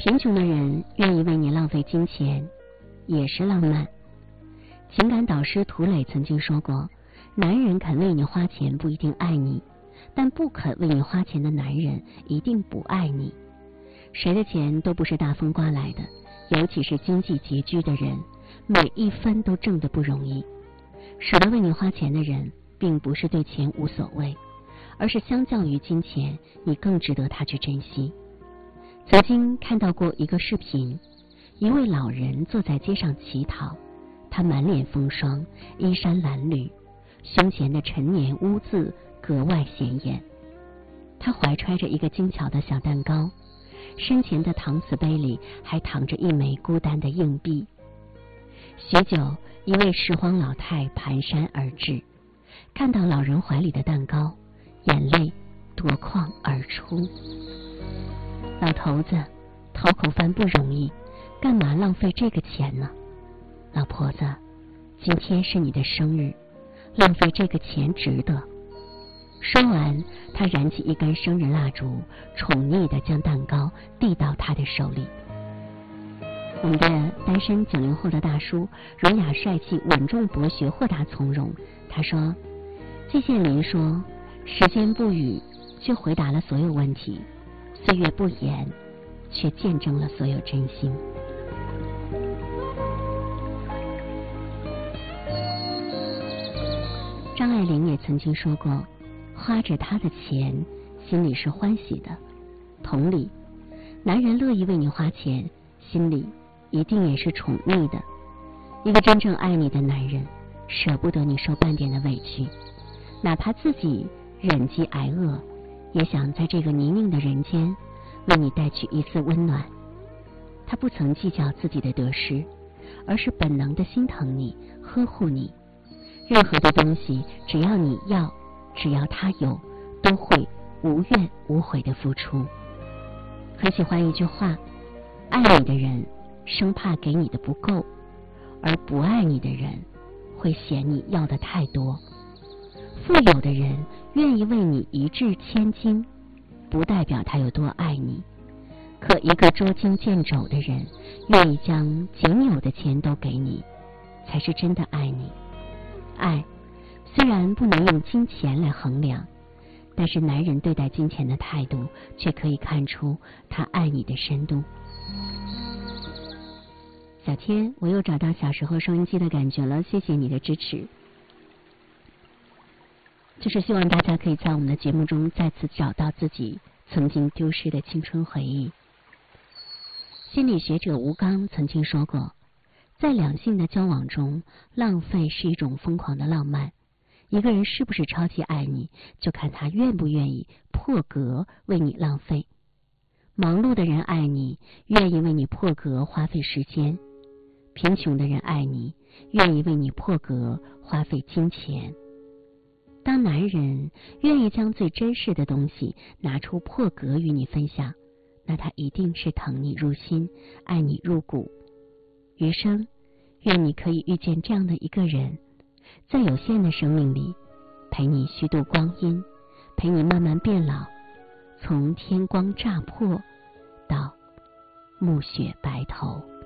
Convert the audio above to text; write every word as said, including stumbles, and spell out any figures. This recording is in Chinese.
贫穷的人愿意为你浪费金钱，也是浪漫。情感导师涂磊曾经说过，男人肯为你花钱不一定爱你，但不肯为你花钱的男人一定不爱你。谁的钱都不是大风刮来的，尤其是经济拮据的人，每一分都挣得不容易。舍得为你花钱的人，并不是对钱无所谓，而是相较于金钱，你更值得他去珍惜。曾经看到过一个视频，一位老人坐在街上乞讨，他满脸风霜，衣衫褴褛，胸前的陈年污渍格外显眼。他怀揣着一个精巧的小蛋糕，身前的搪瓷杯里还躺着一枚孤单的硬币。许久，一位拾荒老太蹒跚而至，看到老人怀里的蛋糕，眼泪夺眶而出。老头子，讨口饭不容易，干嘛浪费这个钱呢？老婆子，今天是你的生日，浪费这个钱值得。说完，他燃起一根生日蜡烛，宠溺地将蛋糕递到他的手里。我们的单身九零后的大叔，儒雅帅气，稳重博学，豁达从容。他说，季羡林说，时间不语，却回答了所有问题；岁月不言，却见证了所有真心。张爱玲也曾经说过，花着他的钱，心里是欢喜的。同理，男人乐意为你花钱，心里一定也是宠溺的。一个真正爱你的男人，舍不得你受半点的委屈，哪怕自己忍饥挨饿，也想在这个泥泞的人间为你带去一丝温暖。他不曾计较自己的得失，而是本能的心疼你，呵护你。任何的东西，只要你要，只要他有，都会无怨无悔的付出。很喜欢一句话，爱你的人生怕给你的不够，而不爱你的人会嫌你要的太多。富有的人愿意为你一掷千金，不代表他有多爱你。可一个捉襟见肘的人，愿意将仅有的钱都给你，才是真的爱你。爱虽然不能用金钱来衡量，但是男人对待金钱的态度，却可以看出他爱你的深度。小天，我又找到小时候收音机的感觉了，谢谢你的支持。就是希望大家可以在我们的节目中再次找到自己曾经丢失的青春回忆。心理学者吴刚曾经说过，在两性的交往中，浪费是一种疯狂的浪漫。一个人是不是超级爱你，就看他愿不愿意破格为你浪费。忙碌的人爱你，愿意为你破格花费时间；贫穷的人爱你，愿意为你破格花费金钱。当男人愿意将最珍视的东西拿出破格与你分享，那他一定是疼你入心，爱你入骨。余生，愿你可以遇见这样的一个人，在有限的生命里，陪你虚度光阴，陪你慢慢变老，从天光乍破到暮雪白头。